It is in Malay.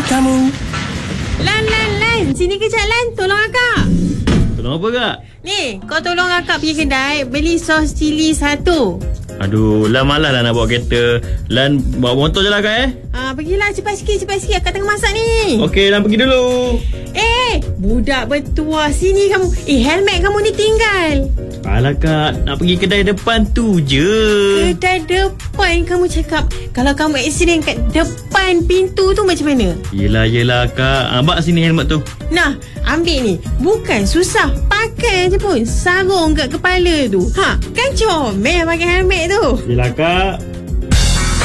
kamu. Lan, sini kejap Lan, tolong akak. Tolong apa kak? Ni, kau tolong akak pergi kedai, beli sos cili 1. Aduh, Lan malas lah nak bawa kereta. Lan bawa motor je lah kak Pergilah cepat sikit. Akak tengah masak ni. Okey, Lan pergi dulu. Budak bertuah, sini kamu. Helmet kamu ni tinggal. Alah kak, nak pergi kedai depan tu je. Kedai depan kamu cakap. Kalau kamu accident kat depan pintu tu macam mana? Yelah kak. Bak sini helmet tu. Nah, ambil ni. Bukan susah. Pakai je pun. Sarung kat kepala tu. Kan comel pakai helmet tu. Yelah kak.